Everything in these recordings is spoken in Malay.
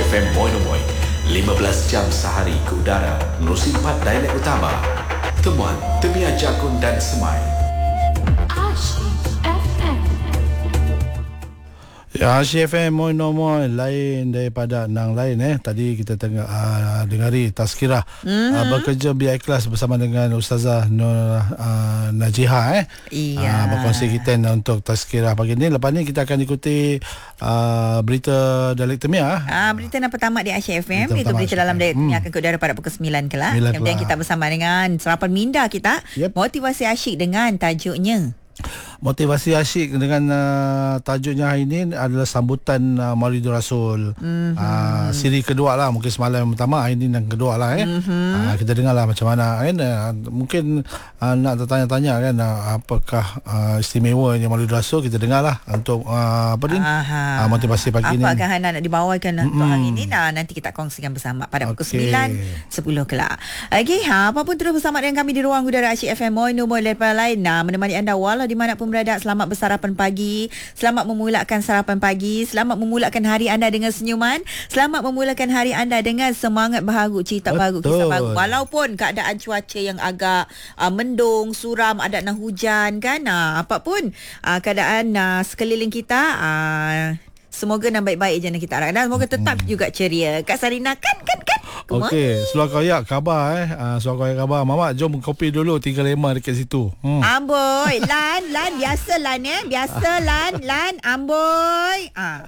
FM Moinomoy 15 jam sehari ke udara menerusi 4 dialek utama Temuan, Temiah Jagun dan Semai. Ya, CFM Moinomoy lain daripada nang lain Tadi kita tengah dengari tazkirah bekerja biar ikhlas bersama dengan Ustazah Nur Najihah berkongsi kita untuk tazkirah pagi ni. Lepas ni kita akan ikuti berita Dialek Temiah. Berita yang pertama di Asyik FM itu berita dalam Dialek Temiah akan ke udara pada pukul 9 kelak. Kemudian kita bersama dengan sarapan minda kita, motivasi asyik dengan tajuknya Motivasi asyik dengan tajuknya hari ini adalah sambutan Maulidur Rasul. Siri kedua lah, mungkin semalam yang pertama, hari ini yang kedua lah kita dengar lah macam mana kan. Mungkin nak tertanya-tanya kan, apakah istimewanya Maulidur Rasul, kita dengar lah untuk motivasi pagi ini. Apakah nak dibawakan untuk hari ini, nanti kita kongsikan bersama pada pukul 9, 10 kelak. Okey, apapun terus bersama dengan kami di ruang udara Asyik FM Moinomoy lepas lain menemani anda walau di mana pun berada. Selamat bersarapan pagi, selamat memulakan sarapan pagi, selamat memulakan hari anda dengan senyuman, selamat memulakan hari anda dengan semangat baharu, cerita baru, kisah baru. Walaupun keadaan cuaca yang agak mendung, suram, ada nak hujan kan, apapun keadaan sekeliling kita, semoga nak baik-baik je nak kita harapkan. Dan semoga tetap juga ceria. Kak Sarina kan. Okey, Seluar Koyak khabar Seluar Koyak khabar. Mamak jom kopi dulu 3 lema dekat situ. Amboi, lan biasa lan biasa lan amboi.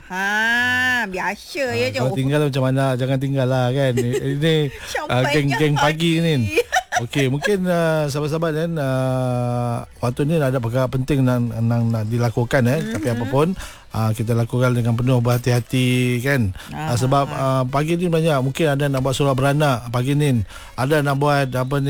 Biasa je. Kalau tinggal macam mana, jangan tinggal lah kan. Ini geng pagi ni. Okey, mungkin sahabat-sahabat kan, waktu ni ada perkara penting nak dilakukan tapi apapun kita lakukan dengan penuh berhati-hati kan. Sebab pagi ni banyak, mungkin ada nak buat surah beranak pagi ni, ada nak buat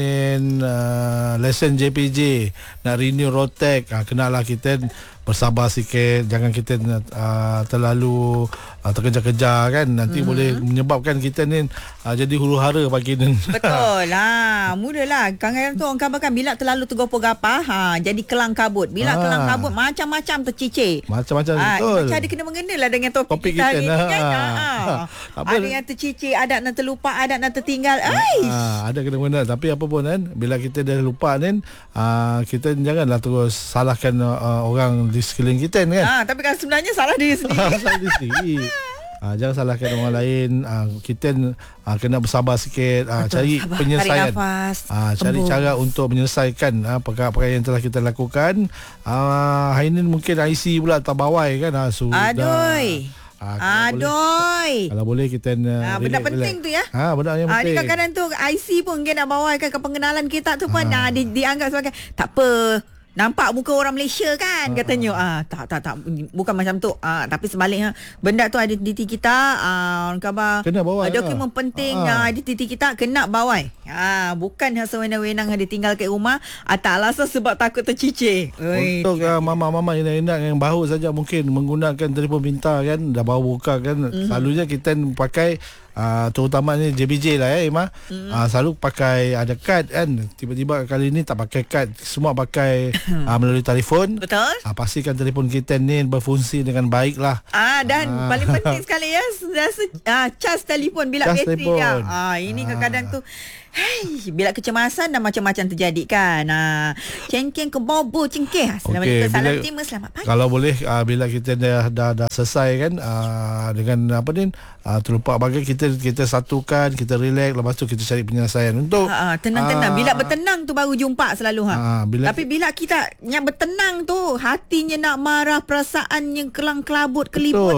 lesen JPJ, nak renew rotek, kenalah kita bersabar sikit, jangan kita terlalu terkejar-kejar kan, nanti boleh menyebabkan kita ni jadi huru-hara pagi ni. Betul lah, mudahlah kadang-kadang tu orang kabarkan bila terlalu tergopoh-gapah jadi kelang kabut. Bila kelang kabut macam-macam tercicir, macam-macam betul. Macam ada kena-mengena lah dengan topik kita hari ni kan. Ada yang tercicir, ada yang terlupa, ada yang tertinggal. Ada kena-mengena, tapi apa pun kan, bila kita dah lupa ni, kita janganlah terus salahkan orang di sekeliling kita kan. Tapi kan sebenarnya salah diri sendiri. Salah diri sendiri. Jangan salahkan orang lain. Kita kena bersabar sikit, cari penyelesaian, cari cara untuk menyelesaikan perkara-perkara yang telah kita lakukan. Hari ini mungkin IC pula tak bawai kan. Kalau boleh kita benda penting tu ya. Benda yang penting. Kadang-kadang tu IC pun mungkin nak bawa ke pengenalan kita tu pun dianggap sebagai tak apa, nampak muka orang Malaysia kan katanya. Tak bukan macam tu. Tapi sebaliknya benda tu identiti kita, orang khabar kena bawa dokumen penting identiti kita kena bawa. Bukan sewenang-wenang ditinggal kat rumah tak alasan sebab takut tercicir. Untuk mama-mama ingat yang baru saja mungkin menggunakan telefon pintar kan, dah baru buka kan, selalunya kita pakai terutamanya JBJ lah Ima. Selalu pakai ada kad kan. Tiba-tiba kali ni tak pakai kad, semua pakai melalui telefon. Betul. Pastikan telefon kita ni berfungsi dengan baik lah. Dan paling penting sekali ya, cas telefon bila bateri dia. Ini kadang-kadang tu bila kecemasan dan macam-macam terjadi kan. Cengkeng ke bobo cengkeh. Assalamualaikum, salam timur, selamat pagi. Kalau boleh bila kita dah selesai kan dengan apa ni, terlupa bagai, kita satukan, kita relax, lepas tu kita cari penyelesaian untuk tenang-tenang. Bila bertenang tu baru jumpa selalu tapi bila kita yang bertenang tu hatinya nak marah, perasaan yang kelang kelabut, kelibut,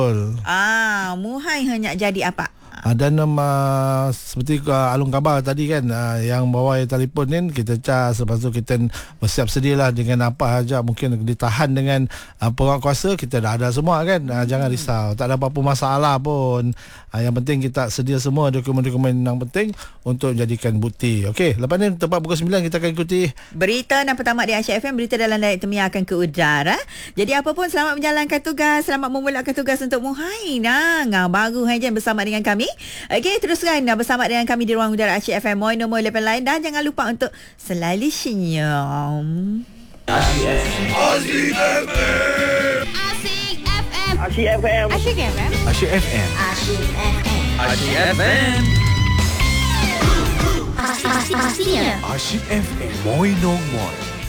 muhai hanya jadi apa. Dan seperti alung khabar tadi kan, yang bawa telefon ni kita cas, lepas tu kita bersiap sedialah dengan apa saja mungkin ditahan dengan penguatkuasa, kita dah ada semua kan. Jangan risau, tak ada apa-apa masalah pun. Yang penting kita sedia semua dokumen-dokumen yang penting untuk jadikan bukti. Okey, lepas ni tepat pukul 9 kita akan ikuti berita yang pertama di Asyik FM, berita dalam Dialek Temiah akan ke udara. Jadi apa pun, selamat menjalankan tugas, selamat memulakan tugas untuk Muhai baru hajan bersama dengan kami. Okey, teruskan bersama dengan kami di ruang udara Asyik FM Moinomoy lepas lain, dan jangan lupa untuk selalu senyum. Asyik FM. Asyik FM. Asyik FM. Asyik FM. Asyik FM. Asyik FM. Asyik FM. Pastinya Asyik FM. Moi no moi.